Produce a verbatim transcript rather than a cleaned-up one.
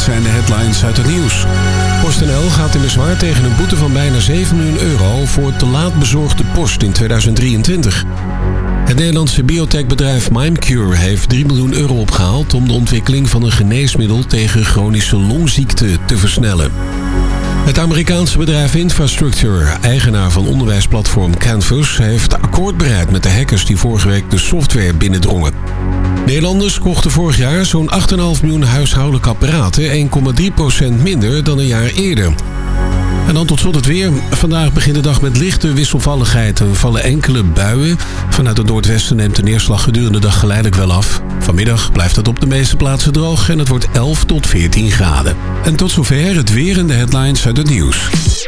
zijn de headlines uit het nieuws. PostNL gaat in bezwaar tegen een boete van bijna zeven miljoen euro voor te laat bezorgde post in tweeduizend drieëntwintig. Het Nederlandse biotechbedrijf MindCure heeft drie miljoen euro opgehaald om de ontwikkeling van een geneesmiddel tegen chronische longziekte te versnellen. Het Amerikaanse bedrijf Infrastructure, eigenaar van onderwijsplatform Canvas, heeft akkoord bereikt met de hackers die vorige week de software binnendrongen. Nederlanders kochten vorig jaar zo'n acht komma vijf miljoen huishoudelijke apparaten, één komma drie procent minder dan een jaar eerder. En dan tot slot het weer. Vandaag begint de dag met lichte wisselvalligheid. Er vallen enkele buien. Vanuit het noordwesten neemt de neerslag gedurende de dag geleidelijk wel af. Vanmiddag blijft het op de meeste plaatsen droog en het wordt elf tot veertien graden. En tot zover het weer en de headlines uit het nieuws.